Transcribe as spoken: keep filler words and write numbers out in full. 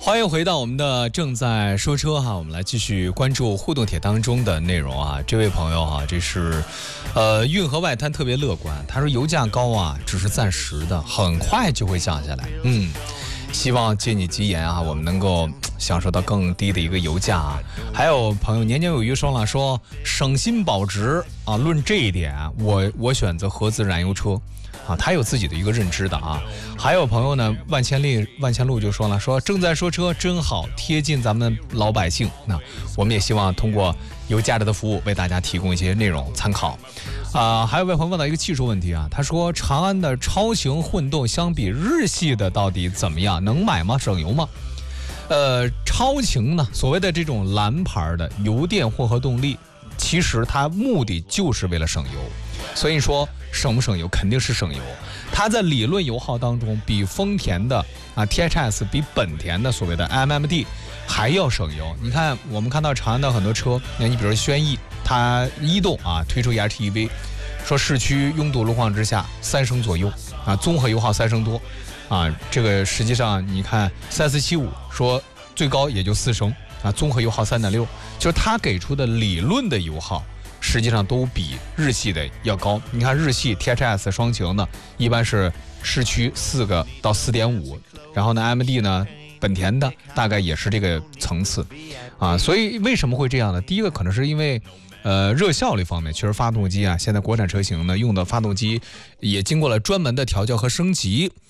欢迎回到我们的正在说车哈，我们来继续关注互动帖当中的内容啊。这位朋友啊，这是呃运河外滩特别乐观，他说油价高啊，只是暂时的，很快就会降下来。嗯，希望借你吉言啊，我们能够享受到更低的一个油价啊。还有朋友年年有余说了，说省心保值啊，论这一点，我我选择合资燃油车。啊，他有自己的一个认知的啊。还有朋友呢，万千里万千路就说了，说正在说车真好，贴近咱们老百姓。那我们也希望通过有价值的服务为大家提供一些内容参考。啊、呃，还有位朋友问到一个技术问题啊，他说长安的超型混动相比日系的到底怎么样？能买吗？省油吗？呃，超型呢，所谓的这种蓝牌的油电混合动力，其实它目的就是为了省油。所以说省不省油肯定是省油，它在理论油耗当中比丰田的啊 T H S 比本田的所谓的 M M D 还要省油。你看我们看到长安的很多车，那你比如轩逸，它一动啊推出 E H E V， 说市区拥堵路况之下三升左右啊，综合油耗三升多啊，这个实际上你看三四七五说最高也就四升啊，综合油耗三点六，就是它给出的理论的油耗实际上都比日系的要高。你看日系 T H S 双擎呢，一般是市区四个到四点五，然后呢 M D 呢，本田的大概也是这个层次，啊，所以为什么会这样呢？第一个可能是因为，呃，热效率方面，确实发动机啊，现在国产车型呢用的发动机也经过了专门的调教和升级，